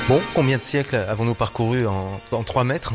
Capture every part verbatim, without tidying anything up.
Bon, combien de siècles avons-nous parcouru en, en trois mètres?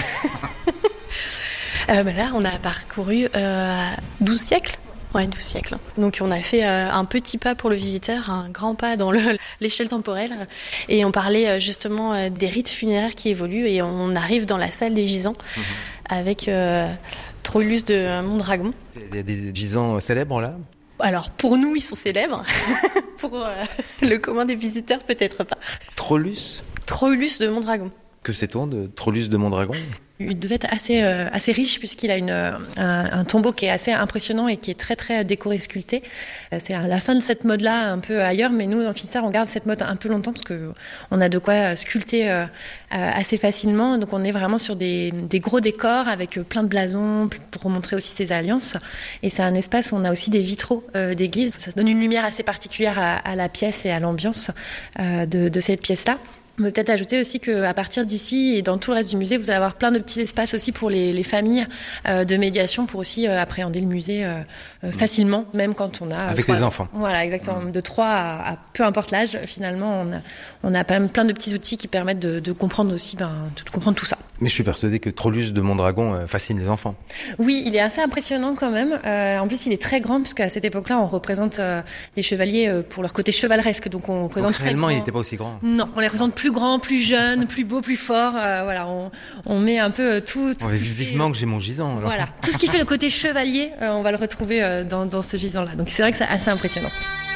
euh, bah Là, on a parcouru euh, douze siècles. Ouais, douze siècles. Donc on a fait euh, un petit pas pour le visiteur, un grand pas dans le, l'échelle temporelle. Et on parlait euh, justement euh, des rites funéraires qui évoluent. Et on arrive dans la salle des gisants mmh. avec euh, Troilus de Mondragon. Il y a des gisants célèbres là? Alors pour nous, ils sont célèbres. Pour euh, le commun des visiteurs, peut-être pas. Troilus? Troilus de Mondragon. Que sait-on de Troilus de Mondragon? Il devait être assez, euh, assez riche puisqu'il a une, un, un tombeau qui est assez impressionnant et qui est très très décoré, sculpté. C'est à la fin de cette mode-là, un peu ailleurs, mais nous, dans le Finistère, on garde cette mode un peu longtemps parce que on a de quoi sculpter euh, assez facilement. Donc on est vraiment sur des, des gros décors avec plein de blasons pour montrer aussi ses alliances. Et c'est un espace où on a aussi des vitraux euh, d'église. Ça se donne une lumière assez particulière à, à la pièce et à l'ambiance euh, de, de cette pièce-là. On peut peut-être ajouter aussi qu'à partir d'ici et dans tout le reste du musée, vous allez avoir plein de petits espaces aussi pour les, les familles euh, de médiation pour aussi euh, appréhender le musée euh, euh, facilement, même quand on a... Avec trois, les enfants. Voilà, exactement. De trois à, à peu importe l'âge, finalement, on a, on a quand même plein de petits outils qui permettent de, de comprendre aussi, ben, de comprendre tout ça. Mais je suis persuadé que Troilus de Mondragon euh, fascine les enfants. Oui, il est assez impressionnant quand même. Euh, en plus, il est très grand, puisqu'à cette époque-là, on représente euh, les chevaliers euh, pour leur côté chevaleresque. Donc, on représente donc, réellement, il n'était pas aussi grand. Non, on les représente plus grands, plus jeunes, plus beaux, plus forts. Euh, voilà, on, on met un peu tout. tout on va vivement fait... que j'ai mon gisant. Alors. Voilà, tout ce qui fait le côté chevalier, euh, on va le retrouver euh, dans, dans ce gisant-là. Donc, c'est vrai que c'est assez impressionnant.